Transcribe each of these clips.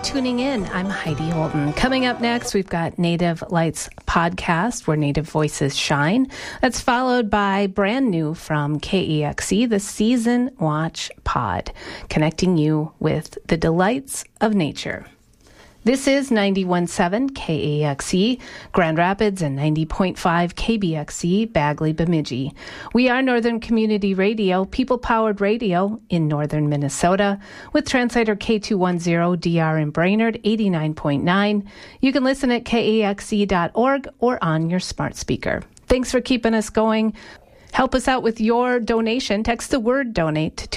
tuning in. I'm Heidi Holden. Coming up next, we've got Native Lights podcast, where Native voices shine. That's followed by brand new from KEXE, the Season Watch Pod, connecting you with the delights of nature. This is 91.7 KEXE, Grand Rapids, and 90.5 KBXE, Bagley, Bemidji. We are Northern Community Radio, people-powered radio in northern Minnesota, with translator K210DR in Brainerd, 89.9. You can listen at kexe.org or on your smart speaker. Thanks for keeping us going. Help us out with your donation. Text the word donate to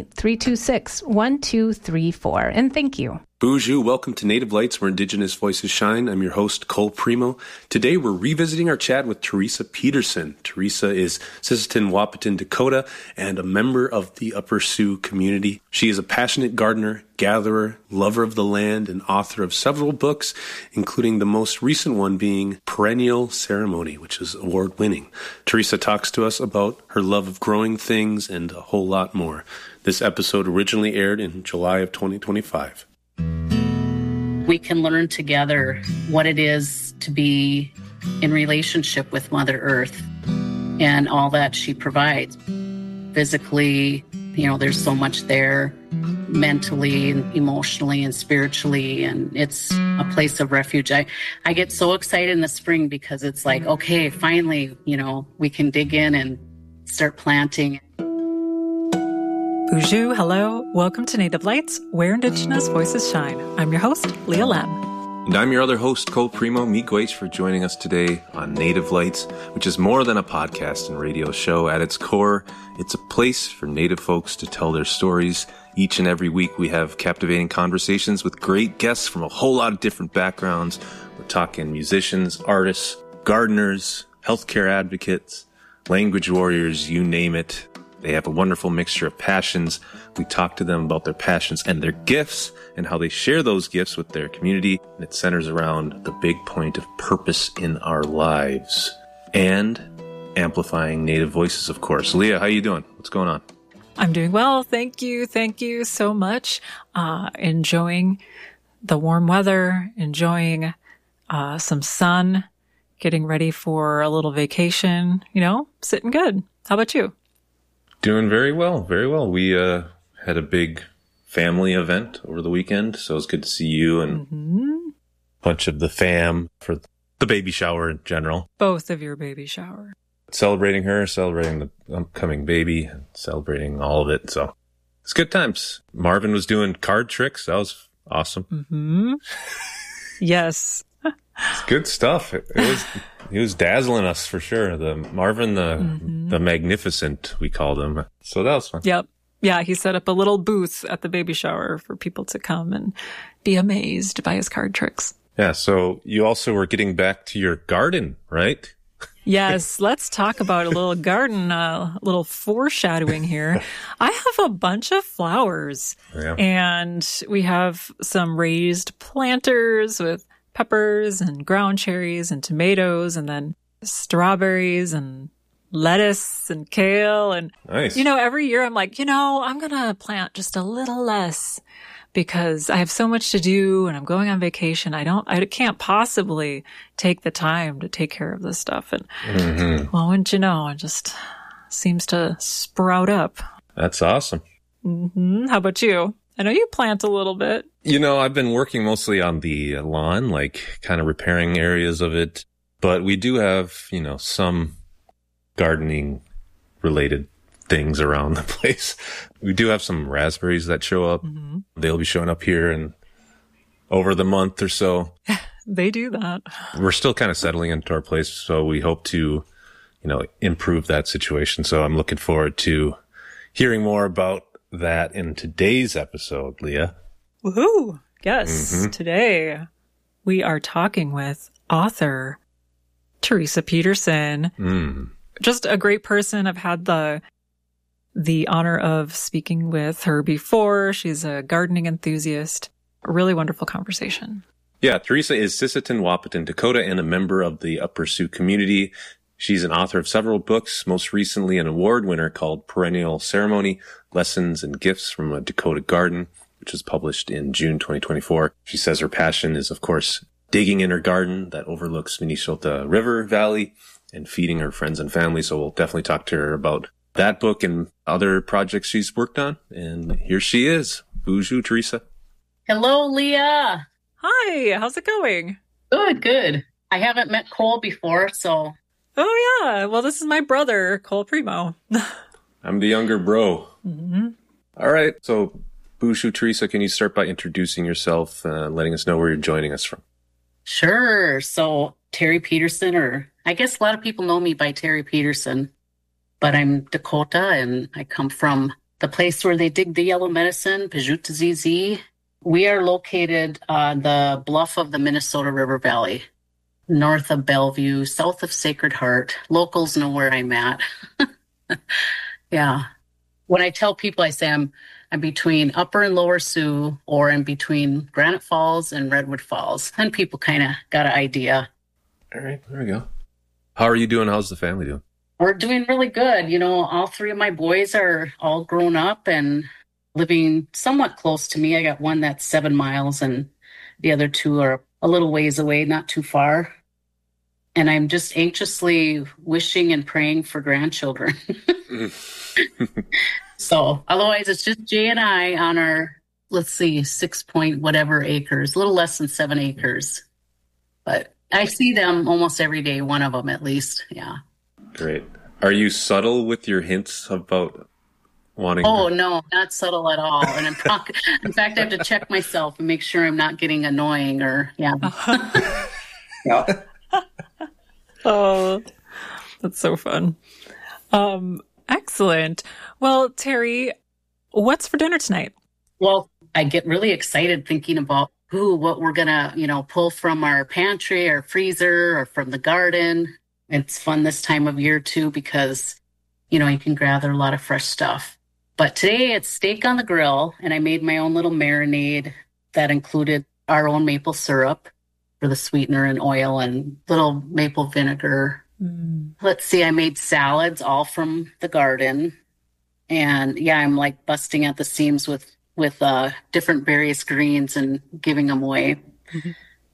218-326-1234. And thank you. Bonjour, welcome to Native Lights, where Indigenous voices shine. I'm your host, Cole Primo. Today, we're revisiting our chat with Teresa Peterson. Teresa is Sisseton Wahpeton, Dakota, and a member of the Upper Sioux community. She is a passionate gardener, gatherer, lover of the land, and author of several books, including the most recent one being Perennial Ceremony, which is award-winning. Teresa talks to us about her love of growing things and a whole lot more. This episode originally aired in July of 2025. We can learn together what it is to be in relationship with Mother Earth and all that she provides. Physically, there's so much there, mentally and emotionally and spiritually, and it's a place of refuge. I get so excited in the spring because it's like, okay, finally, we can dig in and start planting. Bonjour, hello, welcome to Native Lights, where Indigenous voices shine. I'm your host, Leah Lem. And I'm your other host, Cole Primo. Miigwech for joining us today on Native Lights, which is more than a podcast and radio show. At its core, it's a place for Native folks to tell their stories. Each and every week, we have captivating conversations with great guests from a whole lot of different backgrounds. We're talking musicians, artists, gardeners, healthcare advocates, language warriors, you name it. They have a wonderful mixture of passions. We talk to them about their passions and their gifts and how they share those gifts with their community. And it centers around the big point of purpose in our lives and amplifying Native voices, of course. Leah, how you doing? What's going on? I'm doing well. Thank you. Thank you so much. Enjoying the warm weather, enjoying some sun, getting ready for a little vacation, sitting good. How about you? Doing very well, very well. We had a big family event over the weekend, so it was good to see you and a bunch of the fam for the baby shower in general. Both of your baby shower. Celebrating her, celebrating the upcoming baby, celebrating all of it. So it's good times. Marvin was doing card tricks. That was awesome. Mm-hmm. Yes. It's good stuff. He was dazzling us for sure. The Marvin, the Magnificent, we called him. So that was fun. Yep. Yeah, he set up a little booth at the baby shower for people to come and be amazed by his card tricks. Yeah, so you also were getting back to your garden, right? Yes, let's talk about a little garden, a little foreshadowing here. I have a bunch of flowers, and we have some raised planters with peppers and ground cherries and tomatoes, and then strawberries and lettuce and kale. And, nice. Every year I'm like, I'm going to plant just a little less because I have so much to do and I'm going on vacation. I can't possibly take the time to take care of this stuff. And well, wouldn't you know, it just seems to sprout up. That's awesome. Mm-hmm. How about you? I know you plant a little bit. I've been working mostly on the lawn, like kind of repairing areas of it. But we do have, some gardening related things around the place. We do have some raspberries that show up. Mm-hmm. They'll be showing up here and over the month or so. They do that. We're still kind of settling into our place, so we hope to, improve that situation. So I'm looking forward to hearing more about that in today's episode, Leah. Woohoo! Yes, Today we are talking with author Teresa Peterson. Just a great person. I've had the honor of speaking with her before. She's a gardening enthusiast. A really wonderful conversation. Yeah, Teresa is Sisseton Wahpeton, Dakota, and a member of the Upper Sioux community. She's an author of several books, most recently an award winner called Perennial Ceremony, Lessons and Gifts from a Dakota Garden. which was published in June 2024. She says her passion is, of course, digging in her garden that overlooks Minnesota River Valley and feeding her friends and family. So we'll definitely talk to her about that book and other projects she's worked on. And here she is. Bonjour, Teresa. Hello, Leah. Hi, how's it going? Good, good. I haven't met Cole before, so. Oh, yeah. Well, this is my brother, Cole Primo. I'm the younger bro. Mm-hmm. All right. So, Bonjour, Teresa, can you start by introducing yourself, letting us know where you're joining us from? Sure. So, Terry Peterson, or I guess a lot of people know me by Terry Peterson, but I'm Dakota, and I come from the place where they dig the yellow medicine, Pajutazizi. We are located on the bluff of the Minnesota River Valley, north of Bellevue, south of Sacred Heart. Locals know where I'm at. Yeah. When I tell people, I say I'm between Upper and Lower Sioux, or I'm between Granite Falls and Redwood Falls. And people kind of got an idea. All right. There we go. How are you doing? How's the family doing? We're doing really good. You know, all three of my boys are all grown up and living somewhat close to me. I got one that's 7 miles and the other two are a little ways away, not too far. And I'm just anxiously wishing and praying for grandchildren. So otherwise it's just Jay and I on our, 6 point whatever acres, a little less than 7 acres. But I see them almost every day, one of them at least. Yeah. Great. Are you subtle with your hints about wanting? Oh, no, not subtle at all. And in fact, I have to check myself and make sure I'm not getting annoying or, yeah. Yeah. Oh, that's so fun. Excellent. Well, Terry, what's for dinner tonight? Well, I get really excited thinking about what we're going to, pull from our pantry or freezer or from the garden. It's fun this time of year too, because, you can gather a lot of fresh stuff. But today it's steak on the grill, and I made my own little marinade that included our own maple syrup for the sweetener and oil and little maple vinegar. Let's see, I made salads all from the garden. And yeah, I'm like busting at the seams with different various greens and giving them away. Mm-hmm.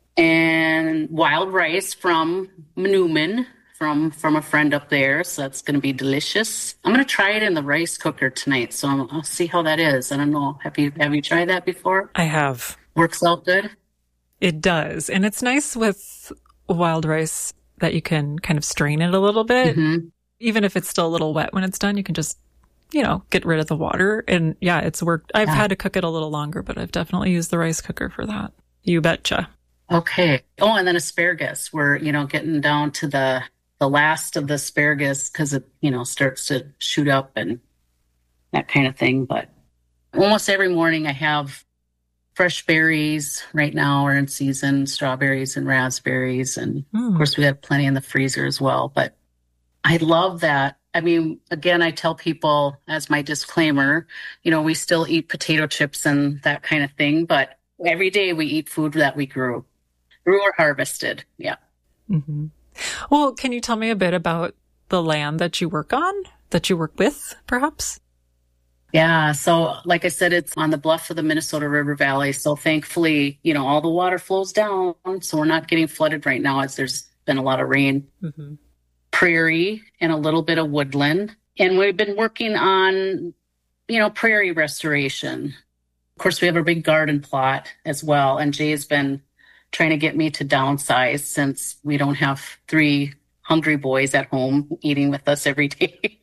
And wild rice from Newman, from a friend up there. So that's going to be delicious. I'm going to try it in the rice cooker tonight. So I'll see how that is. I don't know. Have you tried that before? I have. Works out good? It does. And it's nice with wild rice that you can kind of strain it a little bit. Mm-hmm. Even if it's still a little wet when it's done, you can just, get rid of the water. And yeah, it's worked. I've had to cook it a little longer, but I've definitely used the rice cooker for that. You betcha. Okay. Oh, and then asparagus. We're, getting down to the last of the asparagus because it, starts to shoot up and that kind of thing. But almost every morning I have fresh berries. Right now are in season, strawberries and raspberries. And of course we have plenty in the freezer as well. But I love that. I mean, again, I tell people as my disclaimer, we still eat potato chips and that kind of thing. But every day we eat food that we grew or harvested. Yeah. Mm-hmm. Well, can you tell me a bit about the land that you work on, that you work with, perhaps? Yeah. So like I said, it's on the bluff of the Minnesota River Valley. So thankfully, all the water flows down. So we're not getting flooded right now as there's been a lot of rain. Mm-hmm. Prairie and a little bit of woodland. And we've been working on, prairie restoration. Of course, we have a big garden plot as well. And Jay's been trying to get me to downsize since we don't have 3 hungry boys at home eating with us every day.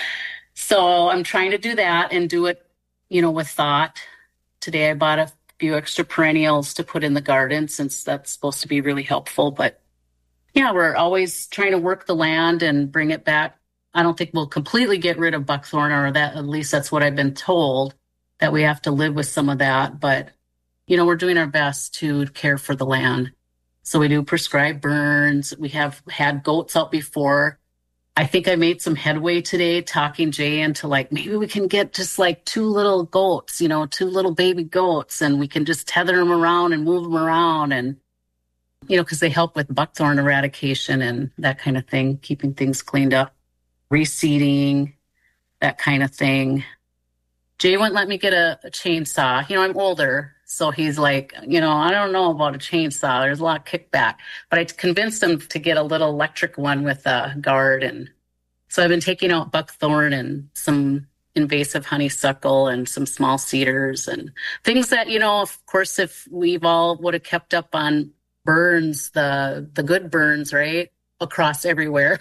So I'm trying to do that and do it, with thought. Today I bought a few extra perennials to put in the garden since that's supposed to be really helpful. But yeah, we're always trying to work the land and bring it back. I don't think we'll completely get rid of buckthorn, or that, at least that's what I've been told, that we have to live with some of that. But, we're doing our best to care for the land. So we do prescribed burns. We have had goats out before. I think I made some headway today talking Jay into maybe we can get just 2 little goats, 2 little baby goats, and we can just tether them around and move them around. And, because they help with buckthorn eradication and that kind of thing, keeping things cleaned up, reseeding, that kind of thing. Jay wouldn't let me get a chainsaw. I'm older, so he's like, I don't know about a chainsaw. There's a lot of kickback. But I convinced him to get a little electric one with a guard. And so I've been taking out buckthorn and some invasive honeysuckle and some small cedars and things that, of course, if we've all would have kept up on burns, the good burns, right, across everywhere,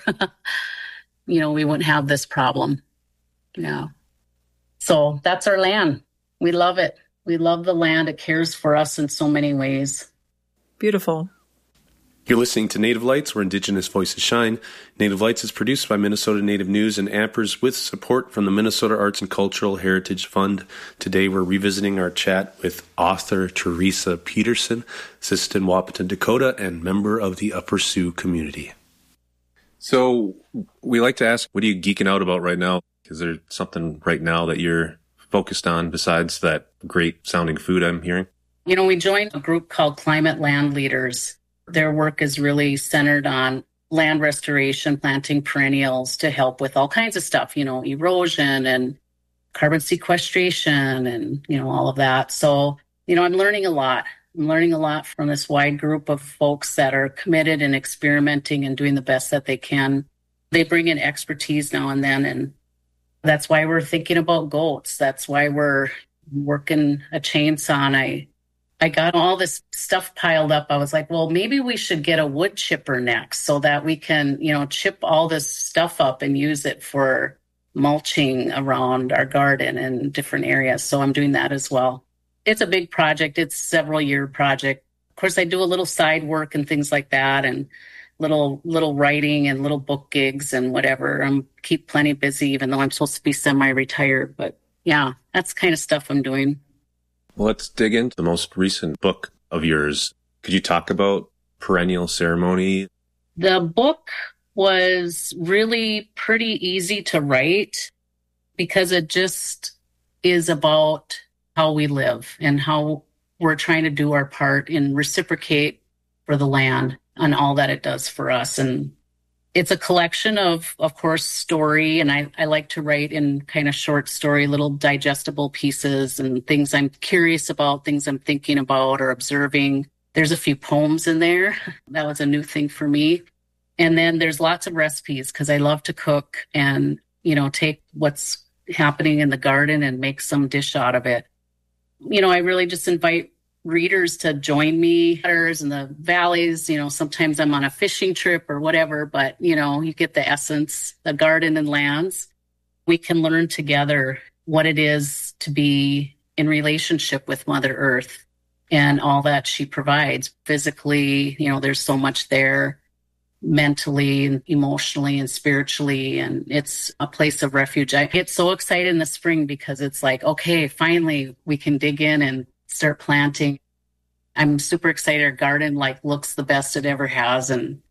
we wouldn't have this problem. Yeah. So that's our land. We love it. We love the land. It cares for us in so many ways. Beautiful. You're listening to Native Lights, where Indigenous voices shine. Native Lights is produced by Minnesota Native News and Ampers with support from the Minnesota Arts and Cultural Heritage Fund. Today we're revisiting our chat with author Teresa Peterson, Sisseton Wahpeton, Dakota, and member of the Upper Sioux community. So we like to ask, what are you geeking out about right now? Is there something right now that you're focused on besides that great sounding food I'm hearing? We joined a group called Climate Land Leaders. Their work is really centered on land restoration, planting perennials to help with all kinds of stuff, erosion and carbon sequestration and, all of that. So, I'm learning a lot. I'm learning a lot from this wide group of folks that are committed and experimenting and doing the best that they can. They bring in expertise now and then, and that's why we're thinking about goats. That's why we're working a chainsaw. And I got all this stuff piled up. I was like, well, maybe we should get a wood chipper next so that we can, chip all this stuff up and use it for mulching around our garden and different areas. So I'm doing that as well. It's a big project. It's a several-year project. Of course, I do a little side work and things like that, and little writing and little book gigs and whatever. I'm keep plenty busy, even though I'm supposed to be semi-retired. But yeah, that's the kind of stuff I'm doing. Well, let's dig into the most recent book of yours. Could you talk about Perennial Ceremony? The book was really pretty easy to write because it just is about how we live and how we're trying to do our part and reciprocate for the land and all that it does for us. And it's a collection of course, story. And I like to write in kind of short story, little digestible pieces and things I'm curious about, things I'm thinking about or observing. There's a few poems in there. That was a new thing for me. And then there's lots of recipes because I love to cook and, take what's happening in the garden and make some dish out of it. I really just invite readers to join me in the valleys. Sometimes I'm on a fishing trip or whatever, but you get the essence, the garden and lands. We can learn together what it is to be in relationship with Mother Earth and all that she provides physically. There's so much there, mentally and emotionally and spiritually, and it's a place of refuge. I get so excited in the spring because it's like, okay, finally we can dig in and start planting. I'm super excited. Our garden looks the best it ever has. And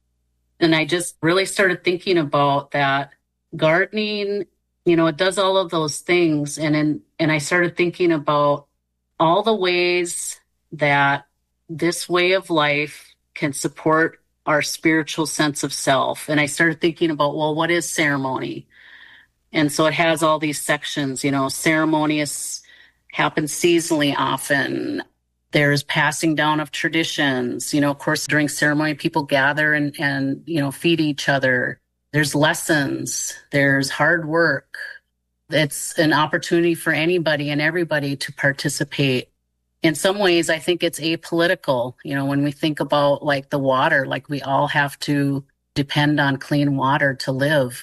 I just really started thinking about that gardening, it does all of those things. And I started thinking about all the ways that this way of life can support our spiritual sense of self. And I started thinking about, well, what is ceremony? And so it has all these sections, ceremony happens seasonally often. There's passing down of traditions. Of course, during ceremony, people gather and feed each other. There's lessons. There's hard work. It's an opportunity for anybody and everybody to participate. In some ways, I think it's apolitical. When we think about the water, we all have to depend on clean water to live.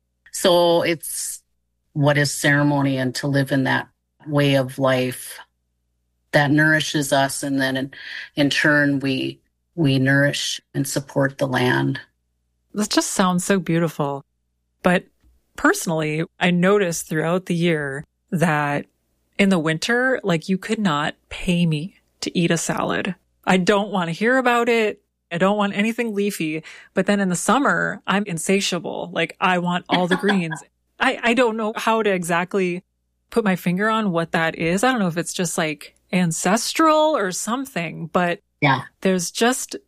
So it's what is ceremony and to live in that way of life that nourishes us. And then in turn, we nourish and support the land. This just sounds so beautiful. But personally, I noticed throughout the year that in the winter, you could not pay me to eat a salad. I don't want to hear about it. I don't want anything leafy. But then in the summer, I'm insatiable. I want all the greens. I don't know how to exactly put my finger on what that is. I don't know if it's just ancestral or something, but yeah, there's just